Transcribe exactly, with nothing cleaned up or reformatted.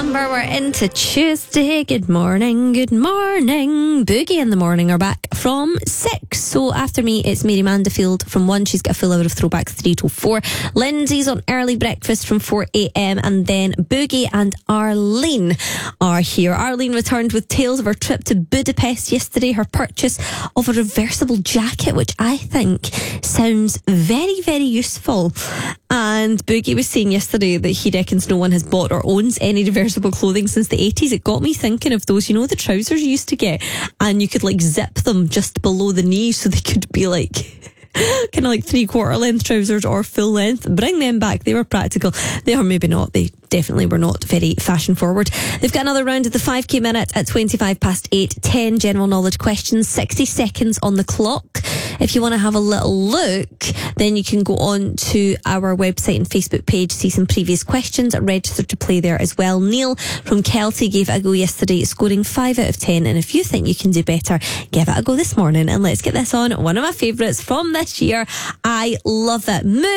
November, we're into Tuesday. Good morning, good morning. Boogie in the Morning are back from six. So after me, it's Mary Manderfield from one. She's got a full hour of throwbacks three till four. Lindsay's on early breakfast from four a.m. And then Boogie and Arlene are here. Arlene returned with tales of her trip to Budapest yesterday, her purchase of a reversible jacket, which I think sounds very, very useful. And Boogie was saying yesterday that he reckons no one has bought or owns any reversible clothing since the eighties. It got me thinking of those, you know, the trousers you used to get and you could like zip them just below the knee so they could be like kind of like three quarter length trousers or full length. Bring them back. They were practical. They are maybe not. They definitely were not very fashion forward. They've got another round of the five K minute at twenty-five past eight. ten general knowledge questions, sixty seconds on the clock. If you want to have a little look, then you can go on to our website and Facebook page, see some previous questions, register to play there as well. Neil from Kelty gave it a go yesterday, scoring five out of ten. And if you think you can do better, give it a go this morning. And let's get this on. One of my favourites from this year. I love it. Move